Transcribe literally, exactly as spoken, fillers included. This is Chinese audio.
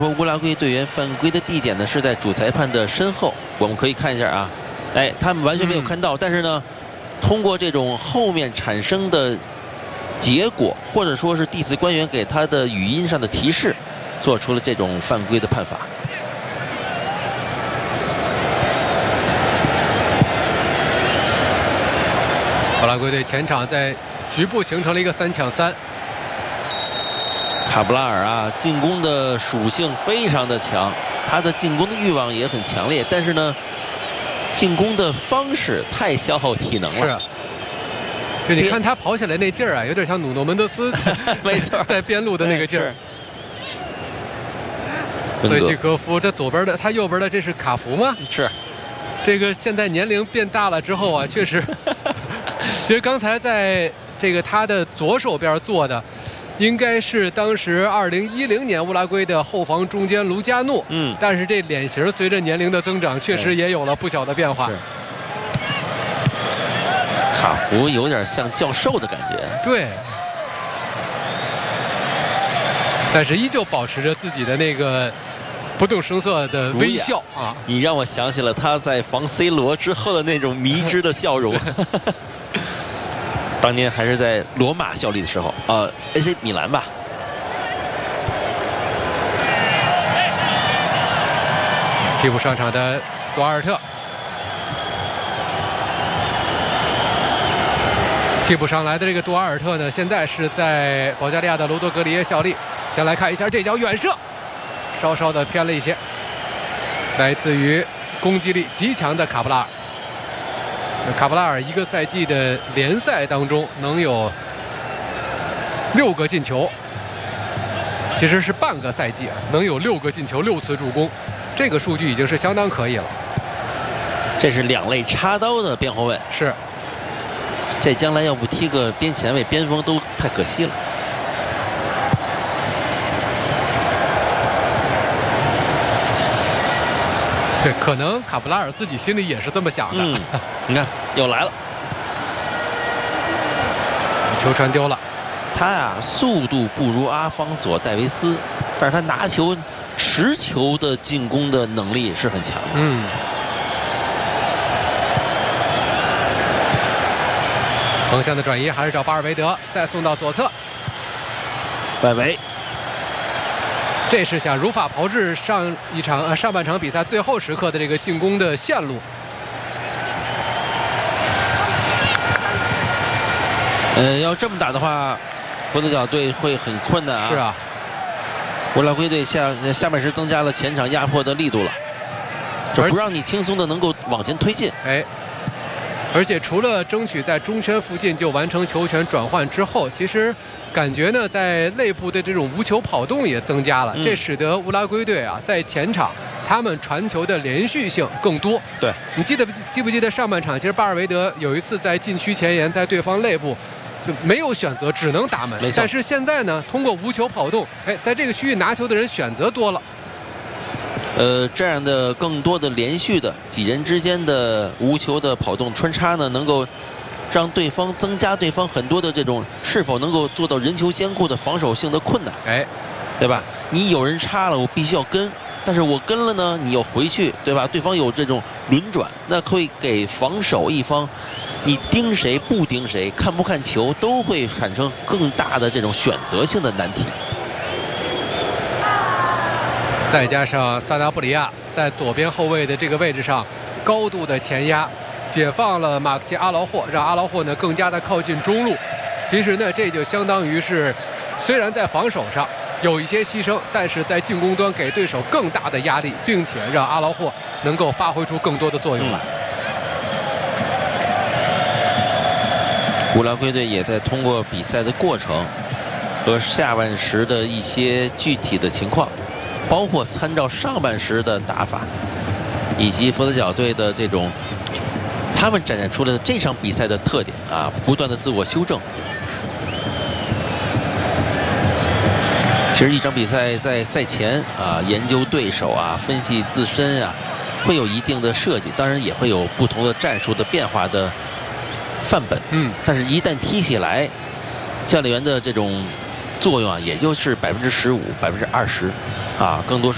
说乌拉圭队员犯规的地点呢是在主裁判的身后，我们可以看一下啊，哎，他们完全没有看到，嗯、但是呢，通过这种后面产生的结果，或者说是第四官员给他的语音上的提示，做出了这种犯规的判罚。 乌拉圭队前场在局部形成了一个三抢三。 卡布拉尔啊，进攻的属性非常的强，他的进攻的欲望也很强烈，但是呢，进攻的方式太消耗体能了。 是。就你看他跑起来那劲儿啊，有点像努诺门德斯， 没错， 在边路的那个劲儿。所以季科夫这左边的，他右边的这是卡福吗？ 是。 这个现在年龄变大了之后啊，确实，其实刚才在这个他的左手边做的。 应该是当时二零一零年乌拉圭的后防中坚卢加诺，嗯，但是这脸型随着年龄的增长，确实也有了不小的变化。 卡福有点像教授的感觉， 对，但是依旧保持着自己的那个不动声色的微笑啊！ 你让我想起了他在防 C 罗之后的那种迷之的笑容。当年还是在罗马效力的时候，呃 ，A C 米兰吧。 替补上场的多阿尔特，替补上来的这个多阿尔特呢，现在是在保加利亚的罗多格里耶效力。先来看一下这脚远射，稍稍的偏了一些，来自于攻击力极强的卡布拉尔。 卡布拉尔一个赛季的联赛当中能有六个进球，其实是半个赛季啊，能有六个进球、六次助攻，这个数据已经是相当可以了。 这是两肋插刀的边后卫， 是。 这将来要不踢个边前卫、边锋都太可惜了。 对，可能卡布拉尔自己心里也是这么想的。 嗯，你看又来了， 球传丢了。 他呀、啊，速度不如阿方索·戴维斯，但是他拿球、持球的进攻的能力是很强的。 嗯。横向的转移还是找巴尔维德，再送到左侧， 外围。 这是想如法炮制上一场呃上半场比赛最后时刻的这个进攻的线路。 呃，要这么打的话，佛得角队会很困难啊。 是啊， 乌拉圭队下下半时增加了前场压迫的力度了，就不让你轻松的能够往前推进。 哎。 而且除了争取在中圈附近就完成球权转换之后，其实感觉呢，在内部的这种无球跑动也增加了，嗯、这使得乌拉圭队啊在前场他们传球的连续性更多。 对， 你记得记不记得上半场，其实巴尔维德有一次在禁区前沿，在对方内部就没有选择，只能打门。但是现在呢，通过无球跑动，哎，在这个区域拿球的人选择多了。 呃，这样的更多的连续的几人之间的无球的跑动穿插呢，能够让对方增加对方很多的这种是否能够做到人球兼顾的防守性的困难， 哎， 对吧？你有人插了，我必须要跟，但是我跟了呢，你又回去，对吧？对方有这种轮转，那会给防守一方，你盯谁不盯谁，看不看球，都会产生更大的这种选择性的难题。 再加上萨纳布里亚在左边后卫的这个位置上高度的前压，解放了马克西阿劳霍，让阿劳霍呢更加的靠近中路。其实呢，这就相当于是，虽然在防守上有一些牺牲，但是在进攻端给对手更大的压力，并且让阿劳霍能够发挥出更多的作用来。 嗯、乌拉圭队也在通过比赛的过程和下半时的一些具体的情况。 包括参照上半时的打法，以及佛得角队的这种，他们展现出了这场比赛的特点啊，不断的自我修正。其实一场比赛在赛前啊，研究对手啊，分析自身啊，会有一定的设计，当然也会有不同的战术的变化的范本。嗯，但是一旦踢起来，教练员的这种作用啊，也就是百分之十五、百分之二十。 啊，更多是。